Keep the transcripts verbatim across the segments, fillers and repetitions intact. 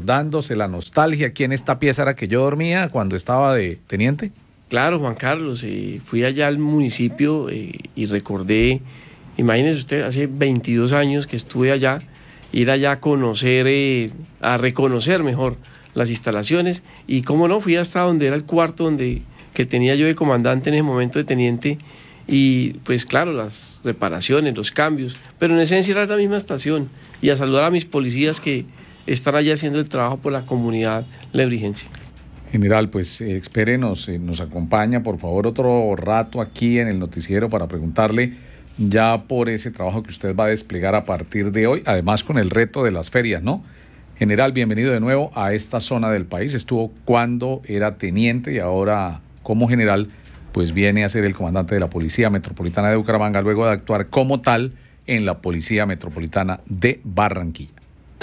acordándose, la nostalgia. ¿Aquí en esta pieza era que yo dormía cuando estaba de teniente? Claro, Juan Carlos, eh, fui allá al municipio eh, y recordé, imagínese usted, hace veintidós años que estuve allá, ir allá a conocer, eh, a reconocer mejor las instalaciones, y cómo no, fui hasta donde era el cuarto donde, que tenía yo de comandante en ese momento de teniente, y pues claro, las reparaciones, los cambios, pero en esencia era la misma estación, y a saludar a mis policías que están allá haciendo el trabajo por la comunidad lebrijense. General, pues eh, espérenos, eh, nos acompaña por favor otro rato aquí en el noticiero para preguntarle ya por ese trabajo que usted va a desplegar a partir de hoy, además con el reto de las ferias, ¿no? General, bienvenido de nuevo a esta zona del país. Estuvo cuando era teniente y ahora como general, pues viene a ser el comandante de la Policía Metropolitana de Bucaramanga, luego de actuar como tal en la Policía Metropolitana de Barranquilla.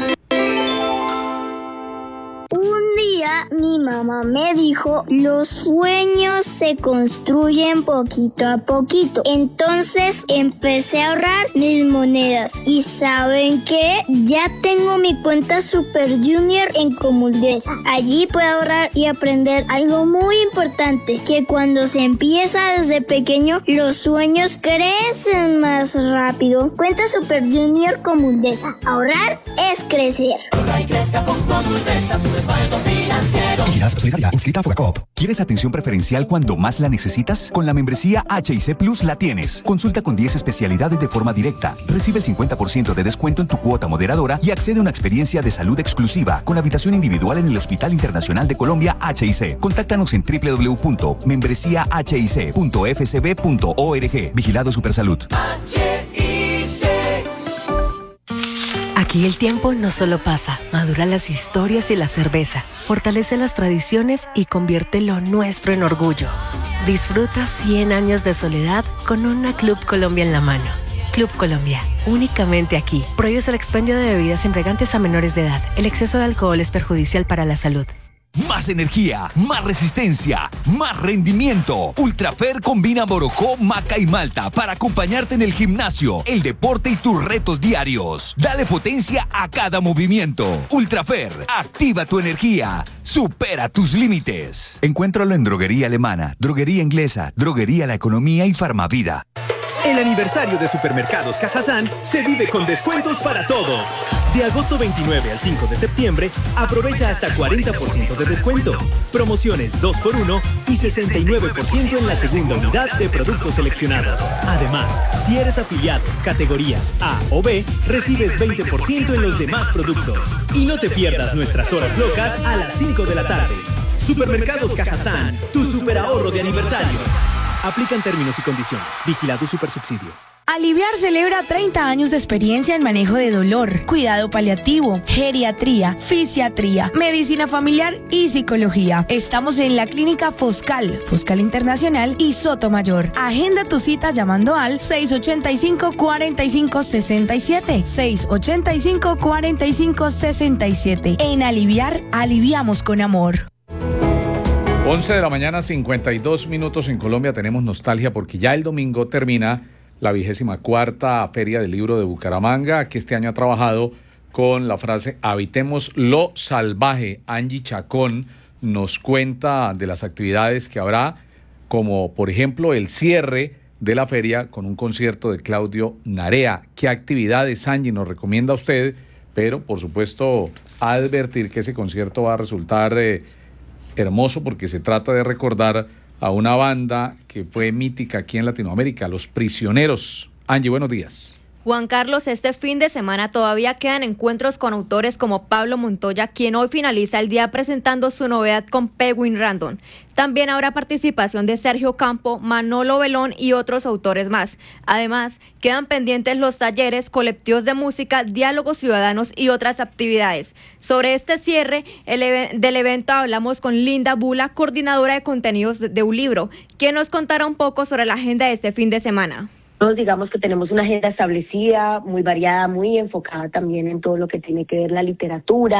Mi mamá me dijo, los sueños se construyen poquito a poquito. Entonces empecé a ahorrar mis monedas. ¿Y saben qué? Ya tengo mi cuenta Super Junior en Comuldesa. Allí puedo ahorrar y aprender algo muy importante, que cuando se empieza desde pequeño, los sueños crecen más rápido. Cuenta Super Junior Comuldesa. Ahorrar es crecer. Ahorra y crezca con Comuldesa, su respaldo financiero. Vigilada Solidaria, inscrita a Fugacop. ¿Quieres atención preferencial cuando más la necesitas? Con la membresía H I C Plus la tienes. Consulta con diez especialidades de forma directa. Recibe el cincuenta por ciento de descuento en tu cuota moderadora y accede a una experiencia de salud exclusiva con habitación individual en el Hospital Internacional de Colombia H I C. Contáctanos en doble u doble u doble u punto membresía h i c punto f c b punto org. Vigilado Supersalud. H I C. Aquí el tiempo no solo pasa, madura las historias y la cerveza, fortalece las tradiciones y convierte lo nuestro en orgullo. Disfruta cien años de soledad con una Club Colombia en la mano. Club Colombia, únicamente aquí. Prohíbes el expendio de bebidas embriagantes a menores de edad. El exceso de alcohol es perjudicial para la salud. Más energía, más resistencia, más rendimiento. Ultrafer combina Borojó, maca y malta para acompañarte en el gimnasio, el deporte y tus retos diarios. Dale potencia a cada movimiento. Ultrafer, activa tu energía. Supera tus límites. Encuéntralo en Droguería Alemana, Droguería Inglesa, Droguería La Economía y Farmavida. El aniversario de Supermercados Cajazán se vive con descuentos para todos. De agosto veintinueve al cinco de septiembre, aprovecha hasta cuarenta por ciento de descuento. Promociones dos por uno y sesenta y nueve por ciento en la segunda unidad de productos seleccionados. Además, si eres afiliado, categorías A o B, recibes veinte por ciento en los demás productos. Y no te pierdas nuestras horas locas a las cinco de la tarde. Supermercados Cajazán, tu superahorro de aniversario. Aplican términos y condiciones. Vigilado Supersubsidio. Aliviar celebra treinta años de experiencia en manejo de dolor, cuidado paliativo, geriatría, fisiatría, medicina familiar y psicología. Estamos en la clínica Foscal, Foscal Internacional y Sotomayor. Agenda tu cita llamando al seis ochenta y cinco, cuarenta y cinco, sesenta y siete, seis ochenta y cinco, cuarenta y cinco, sesenta y siete. En Aliviar, aliviamos con amor. once de la mañana, cincuenta y dos minutos en Colombia. Tenemos nostalgia porque ya el domingo termina la vigésima cuarta Feria del Libro de Bucaramanga, que este año ha trabajado con la frase Habitemos lo salvaje. Angie Chacón nos cuenta de las actividades que habrá, como por ejemplo el cierre de la feria con un concierto de Claudio Narea. ¿Qué actividades, Angie, nos recomienda usted? Pero por supuesto advertir que ese concierto va a resultar eh, hermoso porque se trata de recordar a una banda que fue mítica aquí en Latinoamérica, Los Prisioneros. Angie, buenos días. Juan Carlos, este fin de semana todavía quedan encuentros con autores como Pablo Montoya, quien hoy finaliza el día presentando su novedad con Penguin Random. También habrá participación de Sergio Campo, Manolo Belón y otros autores más. Además, quedan pendientes los talleres, colectivos de música, diálogos ciudadanos y otras actividades. Sobre este cierre el ev- del evento hablamos con Linda Bula, coordinadora de contenidos de, de un libro, quien nos contará un poco sobre la agenda de este fin de semana. Digamos que tenemos una agenda establecida, muy variada, muy enfocada también en todo lo que tiene que ver la literatura,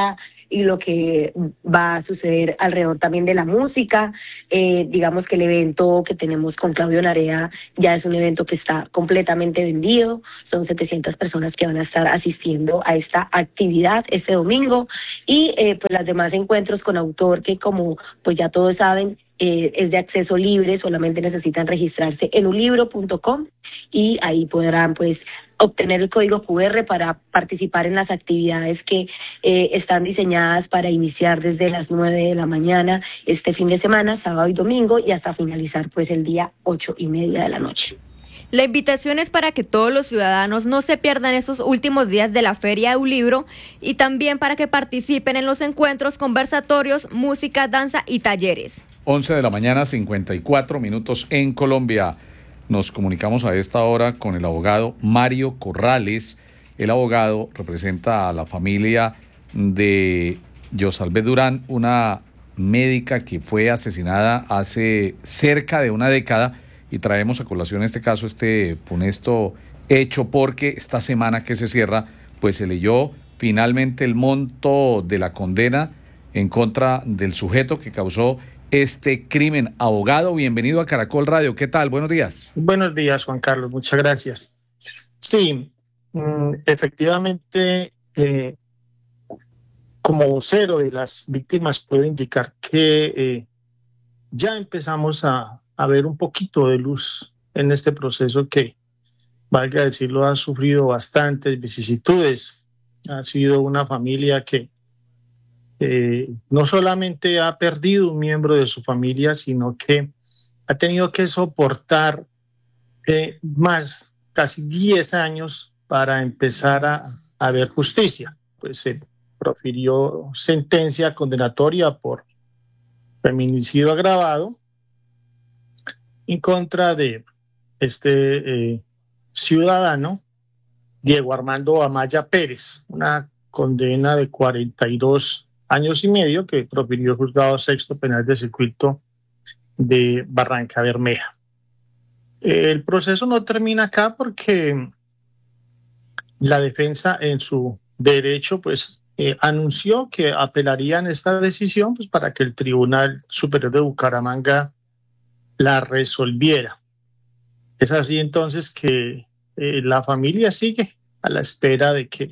y lo que va a suceder alrededor también de la música. Eh, digamos que el evento que tenemos con Claudio Narea ya es un evento que está completamente vendido, son setecientas personas que van a estar asistiendo a esta actividad este domingo, y eh, pues los demás encuentros con autor que, como pues ya todos saben, Eh, es de acceso libre, solamente necesitan registrarse en unlibro punto com y ahí podrán pues obtener el código cu erre para participar en las actividades que eh, están diseñadas para iniciar desde las nueve de la mañana este fin de semana, sábado y domingo, y hasta finalizar pues el día ocho y media de la noche. La invitación es para que todos los ciudadanos no se pierdan estos últimos días de la Feria de Eulibro y también para que participen en los encuentros, conversatorios, música, danza y talleres. once de la mañana, cincuenta y cuatro minutos en Colombia. Nos comunicamos a esta hora con el abogado Mario Corrales. El abogado representa a la familia de Yosalbet Durán, una médica que fue asesinada hace cerca de una década, y traemos a colación este caso, este funesto hecho, porque esta semana que se cierra, pues se leyó finalmente el monto de la condena en contra del sujeto que causó este crimen. Abogado, bienvenido a Caracol Radio. ¿Qué tal? Buenos días. Buenos días, Juan Carlos. Muchas gracias. Sí, efectivamente, eh, como vocero de las víctimas, puedo indicar que eh, ya empezamos a, a ver un poquito de luz en este proceso que, valga decirlo, ha sufrido bastantes vicisitudes. Ha sido una familia que Eh, no solamente ha perdido un miembro de su familia, sino que ha tenido que soportar eh, más, casi diez años para empezar a, a ver justicia. Pues se profirió sentencia condenatoria por feminicidio agravado en contra de este eh, ciudadano, Diego Armando Amaya Pérez, una condena de cuarenta y dos años y medio que profirió el juzgado sexto penal de circuito de Barranca Bermeja. El proceso no termina acá porque la defensa en su derecho pues eh, anunció que apelarían esta decisión pues para que el Tribunal Superior de Bucaramanga la resolviera. Es así entonces que eh, la familia sigue a la espera de que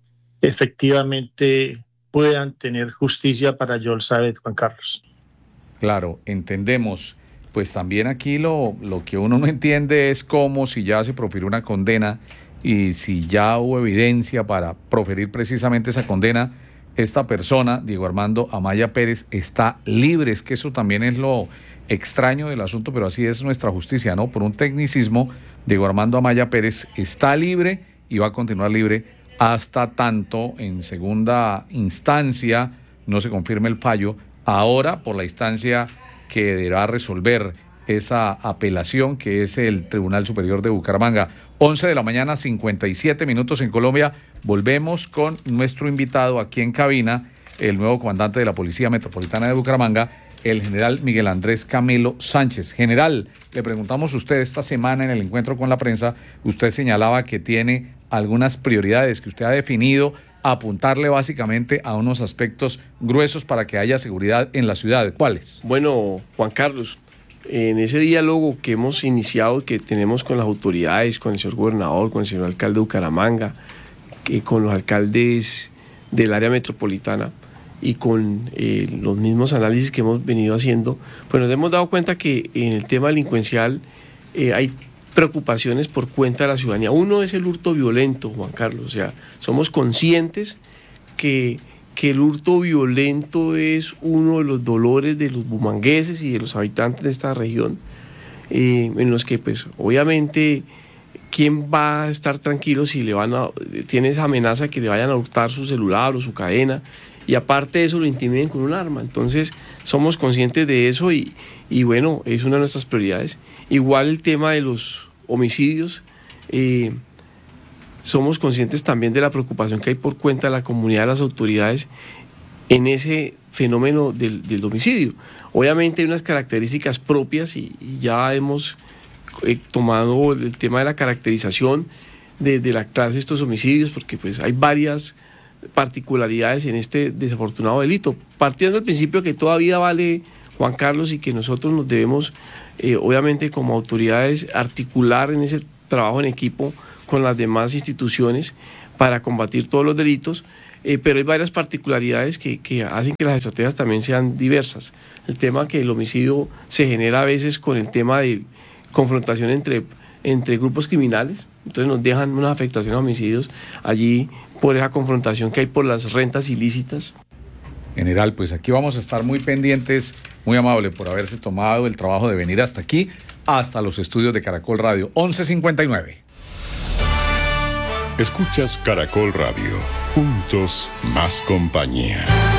efectivamente puedan tener justicia para Yosalbet, Juan Carlos. Claro, entendemos. Pues también aquí lo, lo que uno no entiende es cómo, si ya se profirió una condena y si ya hubo evidencia para proferir precisamente esa condena, esta persona, Diego Armando Amaya Pérez, está libre. Es que eso también es lo extraño del asunto, pero así es nuestra justicia, ¿no? Por un tecnicismo, Diego Armando Amaya Pérez está libre y va a continuar libre hasta tanto en segunda instancia no se confirme el fallo. Ahora, por la instancia que deberá resolver esa apelación, que es el Tribunal Superior de Bucaramanga. once de la mañana, cincuenta y siete minutos en Colombia. Volvemos con nuestro invitado aquí en cabina, el nuevo comandante de la Policía Metropolitana de Bucaramanga, el general Miguel Andrés Camelo Sánchez. General, le preguntamos a usted esta semana en el encuentro con la prensa, usted señalaba que tiene algunas prioridades que usted ha definido, apuntarle básicamente a unos aspectos gruesos para que haya seguridad en la ciudad. ¿Cuáles? Bueno, Juan Carlos, en ese diálogo que hemos iniciado, que tenemos con las autoridades, con el señor gobernador, con el señor alcalde de Bucaramanga, que con los alcaldes del área metropolitana y con eh, los mismos análisis que hemos venido haciendo, pues nos hemos dado cuenta que en el tema delincuencial eh, hay preocupaciones por cuenta de la ciudadanía. Uno es el hurto violento, Juan Carlos, o sea, somos conscientes que, que el hurto violento es uno de los dolores de los bumangueses y de los habitantes de esta región, eh, en los que pues obviamente ¿quién va a estar tranquilo si le van a, tiene esa amenaza que le vayan a hurtar su celular o su cadena? Y aparte de eso lo intimiden con un arma. Entonces somos conscientes de eso y, y bueno, es una de nuestras prioridades. Igual el tema de los homicidios, eh, somos conscientes también de la preocupación que hay por cuenta de la comunidad, de las autoridades en ese fenómeno del, del homicidio. Obviamente hay unas características propias y, y ya hemos eh, tomado el tema de la caracterización de, de la clase de estos homicidios, porque pues hay varias particularidades en este desafortunado delito, partiendo del principio que todavía vale, Juan Carlos, y que nosotros nos debemos, eh, obviamente como autoridades, articular en ese trabajo en equipo con las demás instituciones para combatir todos los delitos, eh, pero hay varias particularidades que, que hacen que las estrategias también sean diversas. El tema que el homicidio se genera a veces con el tema de confrontación entre, entre grupos criminales, entonces nos dejan una afectación a homicidios allí por esa confrontación que hay por las rentas ilícitas. General, pues aquí vamos a estar muy pendientes, muy amable por haberse tomado el trabajo de venir hasta aquí, hasta los estudios de Caracol Radio. once cincuenta y nueve. Escuchas Caracol Radio, juntos más compañía.